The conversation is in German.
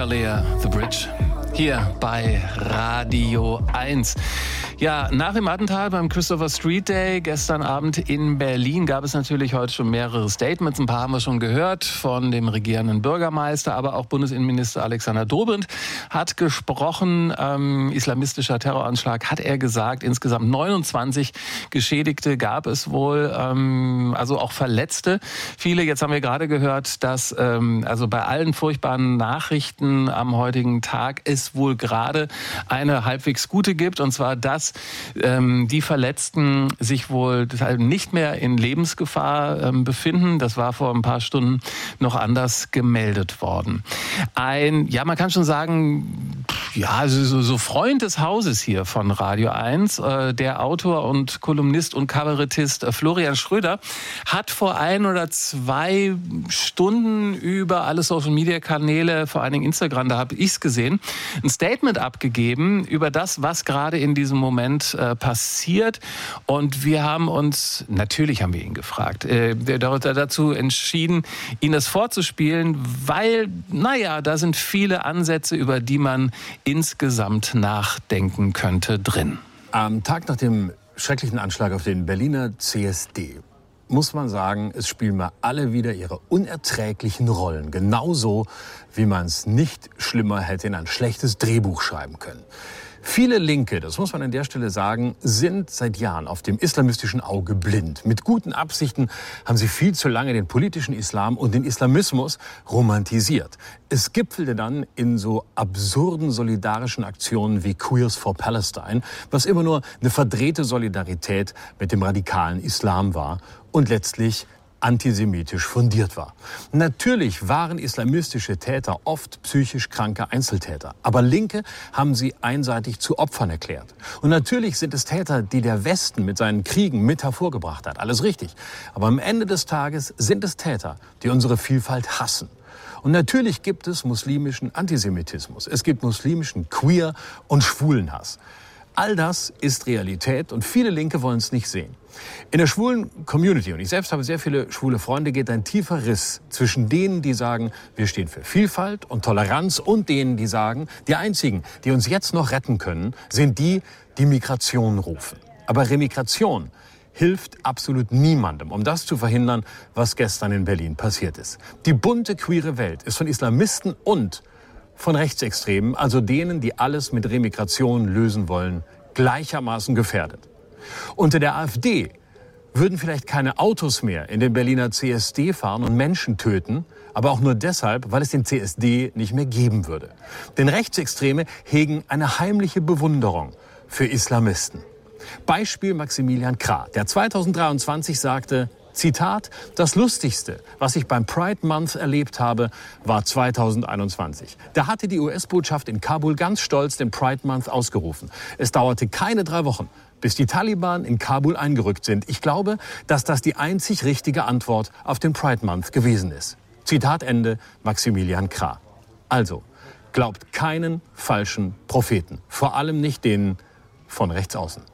Khalea, The Bridge, hier bei Radio 1. Ja, nach dem Attentat beim Christopher Street Day gestern Abend in Berlin gab es natürlich heute schon mehrere Statements. Ein paar haben wir schon gehört von dem regierenden Bürgermeister, aber auch Bundesinnenminister Alexander Dobrindt hat gesprochen. Islamistischer Terroranschlag, hat er gesagt. Insgesamt 29 Geschädigte gab es wohl, also auch Verletzte. Viele, jetzt haben wir gerade gehört, dass also bei allen furchtbaren Nachrichten am heutigen Tag es wohl gerade eine halbwegs gute gibt, und zwar, dass die Verletzten sich wohl nicht mehr in Lebensgefahr befinden. Das war vor ein paar Stunden noch anders gemeldet worden. Man kann schon sagen, ja, so Freund des Hauses hier von Radio 1, der Autor und Kolumnist und Kabarettist Florian Schröder, hat vor 1 oder 2 Stunden über alle Social-Media-Kanäle, vor allen Dingen Instagram, da habe ich es gesehen, ein Statement abgegeben über das, was gerade in diesem Moment passiert. Und wir haben uns, natürlich haben wir ihn gefragt, dazu entschieden, ihn das vorzuspielen, weil, da sind viele Ansätze, über die man insgesamt nachdenken könnte, drin. Am Tag nach dem schrecklichen Anschlag auf den Berliner CSD muss man sagen, es spielen mal alle wieder ihre unerträglichen Rollen. Genauso, wie man es nicht schlimmer hätte in ein schlechtes Drehbuch schreiben können. Viele Linke, das muss man an der Stelle sagen, sind seit Jahren auf dem islamistischen Auge blind. Mit guten Absichten haben sie viel zu lange den politischen Islam und den Islamismus romantisiert. Es gipfelte dann in so absurden solidarischen Aktionen wie Queers for Palestine, was immer nur eine verdrehte Solidarität mit dem radikalen Islam war und letztlich antisemitisch fundiert war. Natürlich waren islamistische Täter oft psychisch kranke Einzeltäter, aber Linke haben sie einseitig zu Opfern erklärt. Und natürlich sind es Täter, die der Westen mit seinen Kriegen mit hervorgebracht hat. Alles richtig. Aber am Ende des Tages sind es Täter, die unsere Vielfalt hassen. Und natürlich gibt es muslimischen Antisemitismus. Es gibt muslimischen Queer- und Schwulenhass. All das ist Realität und viele Linke wollen es nicht sehen. In der schwulen Community, und ich selbst habe sehr viele schwule Freunde, geht ein tiefer Riss zwischen denen, die sagen, wir stehen für Vielfalt und Toleranz, und denen, die sagen, die einzigen, die uns jetzt noch retten können, sind die, die Migration rufen. Aber Remigration hilft absolut niemandem, um das zu verhindern, was gestern in Berlin passiert ist. Die bunte queere Welt ist von Islamisten und von Rechtsextremen, also denen, die alles mit Remigration lösen wollen, gleichermaßen gefährdet. Unter der AfD würden vielleicht keine Autos mehr in den Berliner CSD fahren und Menschen töten, aber auch nur deshalb, weil es den CSD nicht mehr geben würde. Denn Rechtsextreme hegen eine heimliche Bewunderung für Islamisten. Beispiel Maximilian Krah, der 2023 sagte, Zitat, das Lustigste, was ich beim Pride Month erlebt habe, war 2021. Da hatte die US-Botschaft in Kabul ganz stolz den Pride Month ausgerufen. Es dauerte keine 3 Wochen, bis die Taliban in Kabul eingerückt sind. Ich glaube, dass das die einzig richtige Antwort auf den Pride Month gewesen ist. Zitat Ende, Maximilian Krah. Also, glaubt keinen falschen Propheten, vor allem nicht denen von rechts außen.